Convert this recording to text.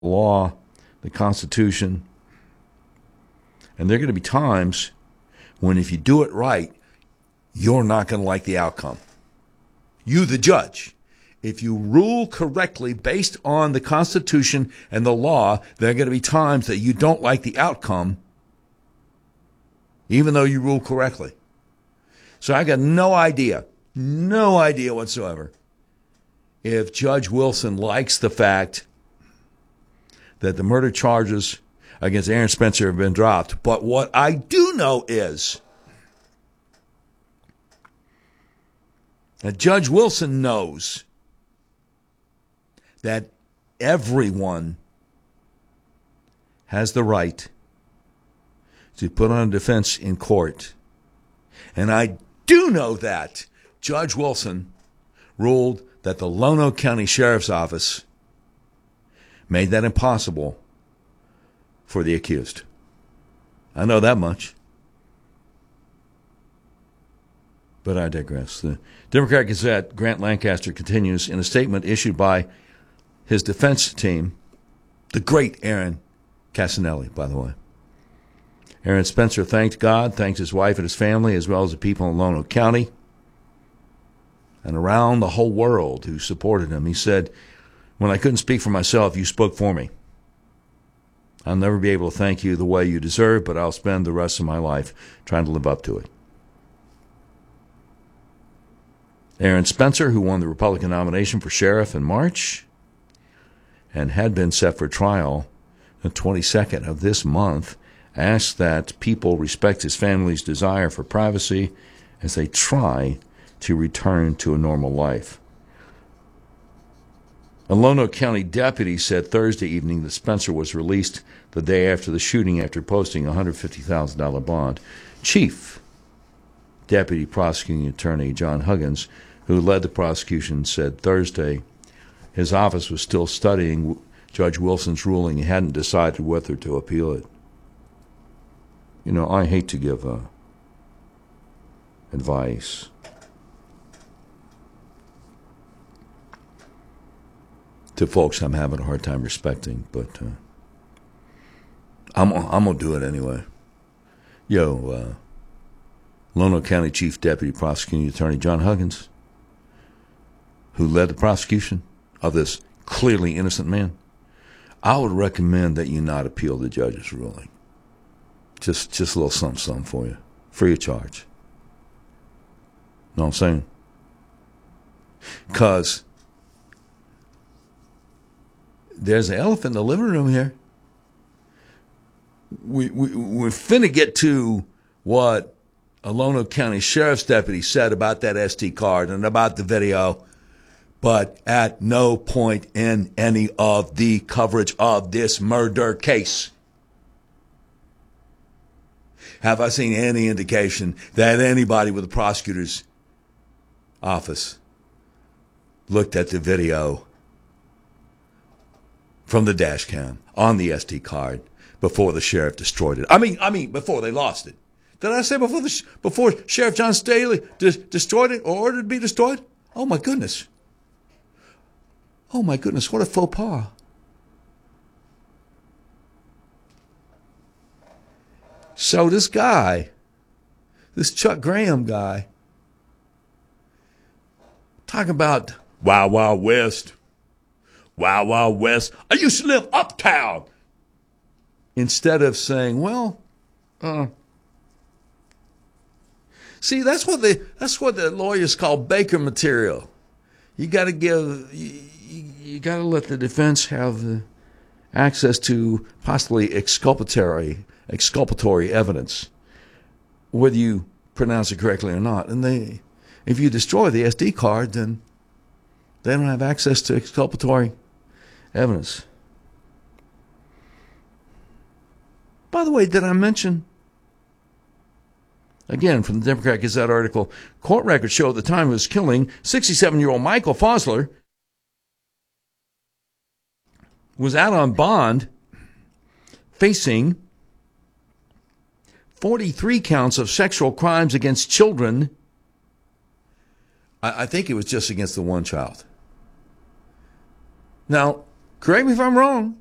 law, the Constitution. And there are going to be times when if you do it right, you're not going to like the outcome. You, the judge. If you rule correctly based on the Constitution and the law, there are going to be times that you don't like the outcome, even though you rule correctly. So I got no idea whatsoever if Judge Wilson likes the fact that the murder charges against Aaron Spencer have been dropped. But what I do know is that Judge Wilson knows that everyone has the right to put on a defense in court. And I do know that Judge Wilson ruled that the Lono County Sheriff's Office made that impossible for the accused. I know that much. But I digress. The Democrat Gazette, Grant Lancaster, continues in a statement issued by his defense team, the great Aaron Casanelli, by the way. Aaron Spencer thanked God, thanked his wife and his family, as well as the people in Lono County and around the whole world who supported him. He said, "When I couldn't speak for myself, you spoke for me. I'll never be able to thank you the way you deserve, but I'll spend the rest of my life trying to live up to it." Aaron Spencer, who won the Republican nomination for sheriff in March and had been set for trial the 22nd of this month, asked that people respect his family's desire for privacy as they try to return to a normal life. A Lono County deputy said Thursday evening that Spencer was released the day after the shooting after posting a $150,000 bond. Chief Deputy Prosecuting Attorney John Huggins, who led the prosecution, said Thursday his office was still studying Judge Wilson's ruling and hadn't decided whether to appeal it. You know, I hate to give advice. To folks I'm having a hard time respecting, but I'm going to do it anyway. Lono County Chief Deputy Prosecuting Attorney John Huggins, who led the prosecution of this clearly innocent man, I would recommend that you not appeal the judge's ruling. Just a little something for you, free of charge. Know what I'm saying? Because there's an elephant in the living room here. We're finna get to what a Lono County Sheriff's deputy said about that SD card and about the video, but at no point in any of the coverage of this murder case have I seen any indication that anybody with the prosecutor's office looked at the video from the dash cam on the SD card before the sheriff destroyed it. I mean, before they lost it. Did I say before Sheriff John Staley destroyed it or ordered it to be destroyed? Oh my goodness, what a faux pas. So this guy, this Chuck Graham guy, talking about Wild Wild West. Wild Wild West. I used to live uptown. Instead of saying, see, that's what the lawyers call Baker material. You got to let the defense have the access to possibly exculpatory evidence, whether you pronounce it correctly or not. And if you destroy the SD card, then they don't have access to exculpatory evidence. By the way, did I mention, again, from the Democrat Gazette article, court records show at the time of his killing, 67-year-old Michael Fosler was out on bond facing 43 counts of sexual crimes against children. I think it was just against the one child. Now, correct me if I'm wrong.